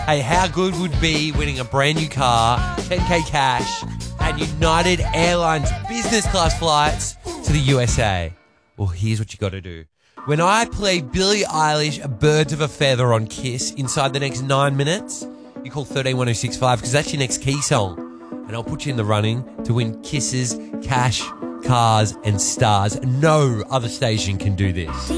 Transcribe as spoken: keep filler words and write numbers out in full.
Hey, how good would be winning a brand new car, ten K cash, and United Airlines business class flights to the U S A? Well, here's what you got to do. When I play Billie Eilish, Birds of a Feather on Kiss inside the next nine minutes, you call thirteen one oh six five because that's your next key song. And I'll put you in the running to win Kisses, cash, cars and stars. No other station can do this.